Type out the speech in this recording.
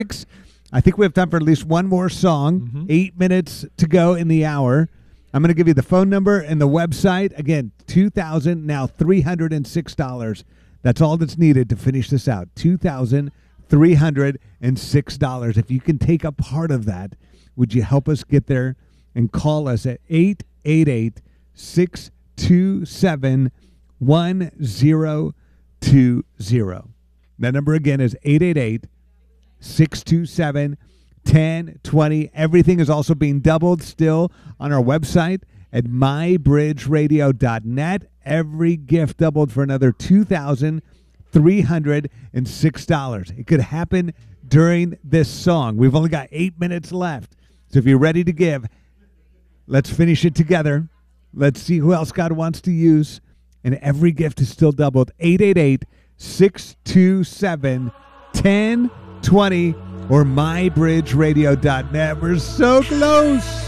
I think we have time for at least one more song. 8 minutes to go in the hour. I'm going to give you the phone number and the website. Again, $2,000, now $306. That's all that's needed to finish this out. $2,306. If you can take a part of that, would you help us get there and call us at 888-627-1020. That number again is 888-627-1020. Everything is also being doubled still on our website at mybridgeradio.net. Every gift doubled for another $2,306. It could happen during this song. We've only got 8 minutes left. So if you're ready to give, let's finish it together. Let's see who else God wants to use. And every gift is still doubled. 888-627-1020 or mybridgeradio.net. We're so close.